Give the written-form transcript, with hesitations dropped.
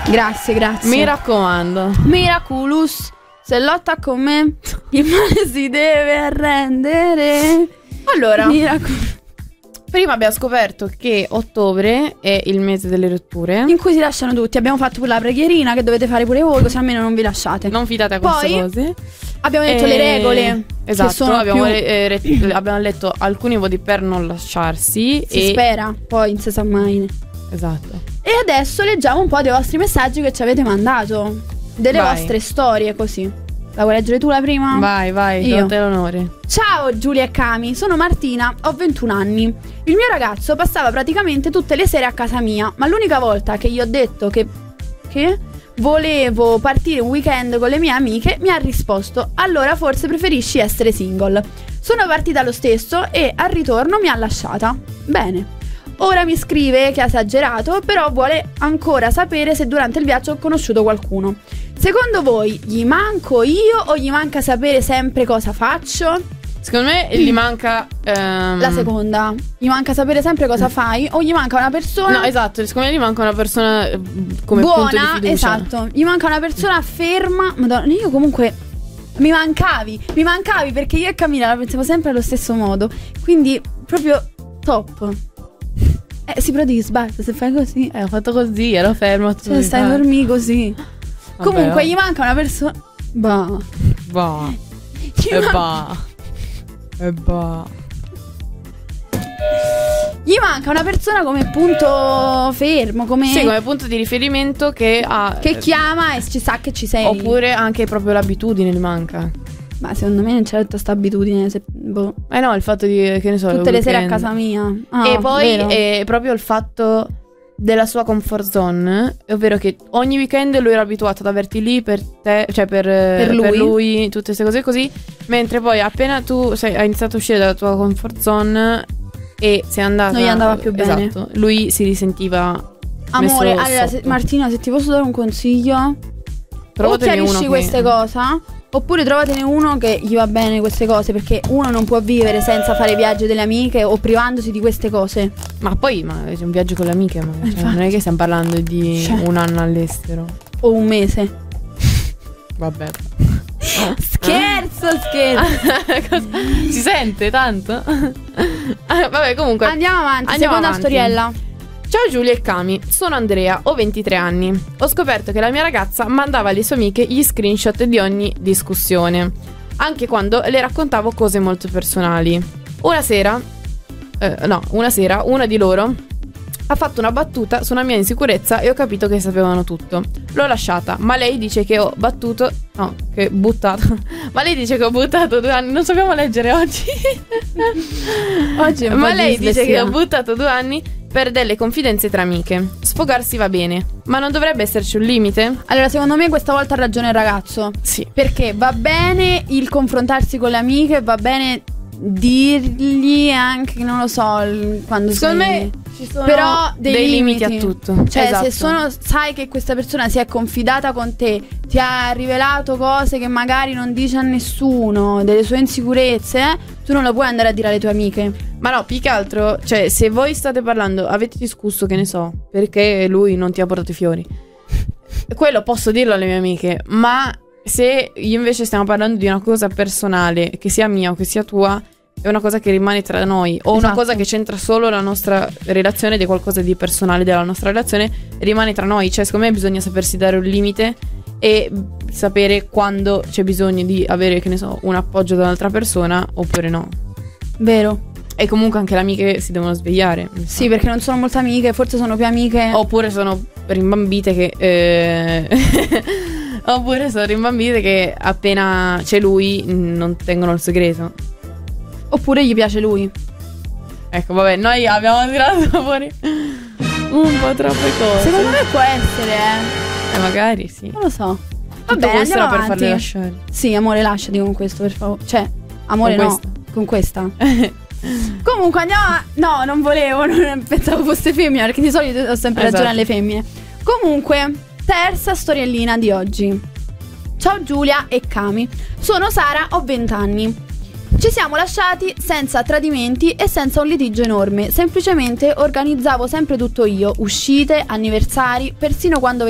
Grazie. Mi raccomando. Miraculous. Se lotta con me, il male si deve arrendere. Allora, prima abbiamo scoperto che ottobre è il mese delle rotture, in cui si lasciano tutti. Abbiamo fatto pure la preghierina che dovete fare pure voi, così almeno non vi lasciate. Non fidate a queste Poi cose. abbiamo detto le regole. Esatto, che sono abbiamo letto alcuni modi per non lasciarsi. Si spera, poi non si sa mai. Esatto. E adesso leggiamo un po' dei vostri messaggi che ci avete mandato, delle vostre storie, così. La vuoi leggere tu la prima? Vai, Io. do te l'onore. Ciao Giulia e Cami, sono Martina, ho 21 anni. Il mio ragazzo passava praticamente tutte le sere a casa mia, ma l'unica volta che gli ho detto che volevo partire un weekend con le mie amiche, mi ha risposto: allora forse preferisci essere single. Sono partita lo stesso e al ritorno mi ha lasciata. Bene. Ora mi scrive che ha esagerato, però vuole ancora sapere se durante il viaggio ho conosciuto qualcuno. Secondo voi gli manco io o gli manca sapere sempre cosa faccio? Secondo me gli manca La seconda. Gli manca sapere sempre cosa fai o gli manca una persona. No, esatto, secondo me gli manca una persona come buona, punto di fiducia. esatto. Gli manca una persona ferma. Madonna, io comunque mi mancavi perché io e Camilla la pensiamo sempre allo stesso modo. Quindi proprio top. Sì, però ti sbatti se fai così. Ho fatto così, ero fermo. Cioè stai per me così. Vabbè, comunque gli manca una persona. Bah. Gli manca una persona come punto fermo, come sì, come punto di riferimento che chiama e ci sa che ci sei. Oppure anche proprio l'abitudine gli manca. Ma secondo me non c'è tutta sta abitudine no, il fatto di, che ne so, tutte le sere a casa mia. E poi vero. è proprio il fatto della sua comfort zone, ovvero che ogni weekend lui era abituato ad averti lì per te, cioè per lui, tutte queste cose così, mentre poi appena tu hai iniziato a uscire dalla tua comfort zone e sei andata, non gli andava più bene. Esatto, lui si risentiva amore. messo Allora sotto. Martina, se ti posso dare un consiglio, o chiarisci queste cose, oppure trovatene uno che gli va bene queste cose, perché uno non può vivere senza fare viaggi delle amiche o privandosi di queste cose. Ma poi c'è un viaggio con le amiche, cioè, non è che stiamo parlando di un anno all'estero o un mese. Vabbè. Scherzo. Si sente tanto? Vabbè, comunque andiamo avanti. Seconda storiella. Ciao Giulia e Cami, sono Andrea, ho 23 anni. Ho scoperto che la mia ragazza mandava alle sue amiche gli screenshot di ogni discussione, anche quando le raccontavo cose molto personali. Una sera, una di loro ha fatto una battuta su una mia insicurezza e ho capito che sapevano tutto. L'ho lasciata, ma lei dice che ho buttato. Ma lei dice che ho buttato 2 anni. Non sappiamo leggere oggi. Ma lei dice che ho buttato 2 anni per delle confidenze tra amiche. Sfogarsi va bene, ma non dovrebbe esserci un limite? Allora, secondo me questa volta ha ragione il ragazzo. Sì. Perché va bene il confrontarsi con le amiche, va bene dirgli anche, non lo so, quando secondo me ci sono però dei limiti a tutto. Cioè, esatto. se sai che questa persona si è confidata con te, ti ha rivelato cose che magari non dice a nessuno, delle sue insicurezze, tu non lo puoi andare a dire alle tue amiche. Ma no, più che altro, cioè, se voi state parlando, avete discusso, che ne so, perché lui non ti ha portato i fiori, quello posso dirlo alle mie amiche. Ma se io invece stiamo parlando di una cosa personale, che sia mia o che sia tua, è una cosa che rimane tra noi, o una cosa che c'entra solo la nostra relazione, di qualcosa di personale della nostra relazione, rimane tra noi. Cioè, secondo me bisogna sapersi dare un limite e sapere quando c'è bisogno di avere, che ne so, un appoggio da un'altra persona oppure no. Vero. E comunque anche le amiche si devono svegliare. Sì, perché non sono molte amiche, forse sono più amiche. Oppure sono rimbambite che oppure sono rimbambite che appena c'è lui non tengono il segreto. Oppure gli piace lui. Ecco, vabbè, noi abbiamo tirato fuori un po' troppe cose. Secondo me può essere, magari sì. Non lo so. Vabbè, questo andiamo era per avanti. farle lasciare. Sì, amore, lasciati con questo, per favore. Cioè, amore, con no, con questa. Comunque andiamo no, non volevo, non pensavo fosse femmina, perché di solito ho sempre ragione alle femmine. Comunque, terza storiellina di oggi. Ciao Giulia e Cami, sono Sara, ho 20 anni. Ci siamo lasciati senza tradimenti e senza un litigio enorme. Semplicemente organizzavo sempre tutto io, uscite, anniversari, persino quando